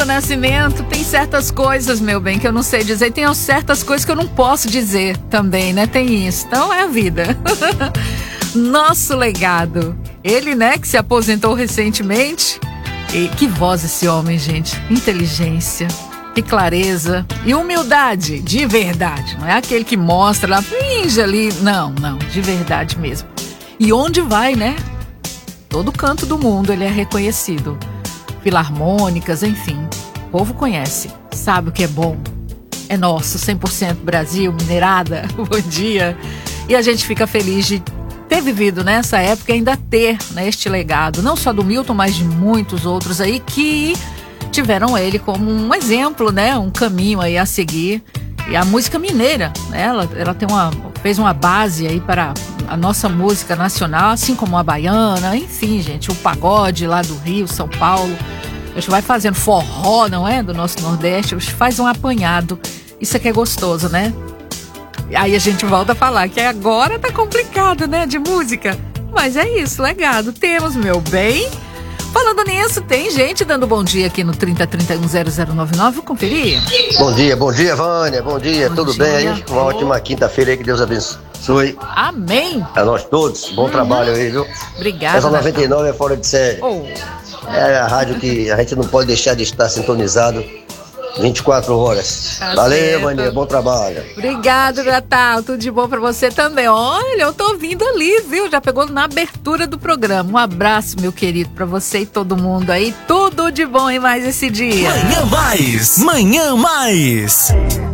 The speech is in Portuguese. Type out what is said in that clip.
Nascimento, tem certas coisas, meu bem, que eu não sei dizer. Tem certas coisas que eu não posso dizer também, né? Tem isso. Então é a vida. Nosso legado. Ele, né, que se aposentou recentemente. E que voz esse homem, gente. Inteligência, que clareza e humildade, de verdade. Não é aquele que mostra lá, finge ali. Não, de verdade mesmo. E onde vai, né? Todo canto do mundo ele é reconhecido. Filarmônicas, enfim. O povo conhece, sabe o que é bom. É nosso, 100% Brasil, minerada, bom dia. E a gente fica feliz de ter vivido nessa época e ainda ter, né, este legado, não só do Milton, mas de muitos outros aí que tiveram ele como um exemplo, né, um caminho aí a seguir. E a música mineira, né, ela fez uma base aí para a nossa música nacional, assim como a baiana, enfim, gente, o pagode lá do Rio, São Paulo. A gente vai fazendo forró, não é? Do nosso Nordeste, a gente faz um apanhado. Isso aqui é gostoso, né? Aí a gente volta a falar que agora tá complicado, né, de música. Mas é isso, legado. Temos, meu bem. Falando nisso, tem gente dando bom dia aqui no 30310099. Vou conferir. Bom dia, Vânia. Bom dia, tudo bem aí? Uma ótima quinta-feira aí, que Deus abençoe. Amém. A nós todos. Bom trabalho aí, viu? Obrigada. Essa 99 é fora de série. Oh. É a rádio que a gente não pode deixar de estar sintonizado 24 horas. Tá Valeu, certo. Vânia, bom trabalho. Obrigado, Natal. Tudo de bom pra você também. Olha, eu tô vindo ali, viu? Já pegou na abertura do programa. Um abraço, meu querido, pra você e todo mundo aí. Tudo de bom em mais esse dia. Manhã Mais.